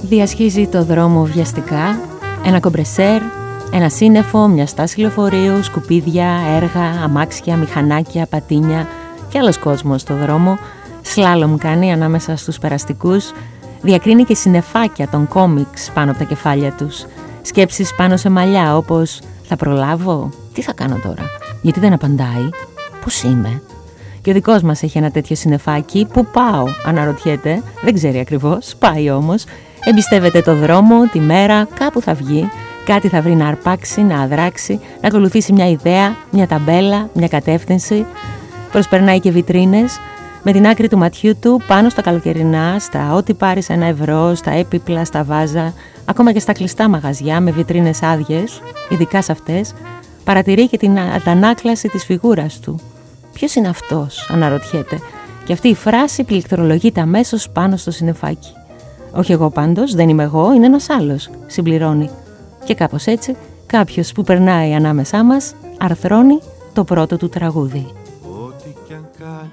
Διασχίζει το δρόμο βιαστικά, ένα κομπρεσέρ, ένα σύννεφο, μια στάση λεωφορείου, σκουπίδια, έργα, αμάξια, μηχανάκια, πατίνια και άλλος κόσμος στο δρόμο. Σλάλομ κάνει ανάμεσα στους περαστικούς, διακρίνει και συννεφάκια των κόμιξ πάνω από τα κεφάλια τους. Σκέψεις πάνω σε μαλλιά όπως «Θα προλάβω? Τι θα κάνω τώρα? Γιατί δεν απαντάει? Πώς είμαι?» Και ο δικός μας έχει ένα τέτοιο συννεφάκι. «Πού πάω?» αναρωτιέται, δεν ξέρει ακριβώς, πάει όμως. Εμπιστεύεται το δρόμο, τη μέρα, κάπου θα βγει, κάτι θα βρει να αρπάξει, να αδράξει, να ακολουθήσει μια ιδέα, μια ταμπέλα, μια κατεύθυνση. Προσπερνάει και βιτρίνες, με την άκρη του ματιού του πάνω στα καλοκαιρινά, στα ό,τι πάρεις €1, στα έπιπλα, στα βάζα, ακόμα και στα κλειστά μαγαζιά με βιτρίνες άδειες, ειδικά σε αυτές, παρατηρεί και την αντανάκλαση της φιγούρας του. «Ποιος είναι αυτός?» αναρωτιέται, και αυτή η φράση πληκτρολογείται αμέσως πάνω στο συννεφάκι. «Όχι εγώ πάντως, δεν είμαι εγώ, είναι ένας άλλος», συμπληρώνει. Και κάπως έτσι, κάποιος που περνάει ανάμεσά μας αρθρώνει το πρώτο του τραγούδι.